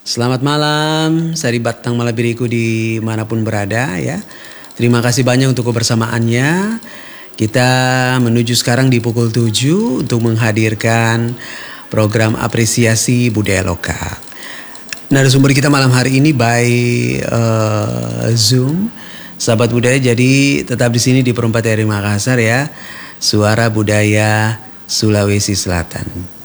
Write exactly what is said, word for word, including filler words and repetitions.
Selamat malam, Sari Batang Malabiriku dimanapun berada ya. Terima kasih banyak untuk kebersamaannya. Kita menuju sekarang di pukul tujuh untuk menghadirkan program apresiasi budaya lokal. Narasumber kita malam hari ini by uh, Zoom, sahabat budaya. Jadi tetap di sini di Perempat R I Makassar ya. Suara Budaya Sulawesi Selatan.